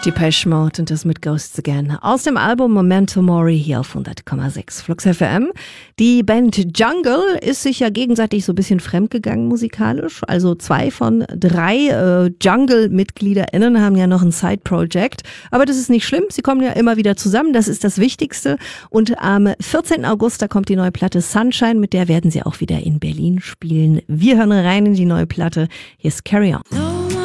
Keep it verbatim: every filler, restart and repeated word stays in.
Depeche Mode und das mit Ghosts Again. Aus dem Album Memento Mori hier auf hundert Komma sechs Flux F M. Die Band Jungle ist sich ja gegenseitig so ein bisschen fremdgegangen musikalisch. Also zwei von drei äh, Jungle-MitgliederInnen haben ja noch ein Side-Project. Aber das ist nicht schlimm, sie kommen ja immer wieder zusammen, das ist das Wichtigste. Und am vierzehnten August, da kommt die neue Platte Sunshine, mit der werden sie auch wieder in Berlin spielen. Wir hören rein in die neue Platte. Hier ist Carry On.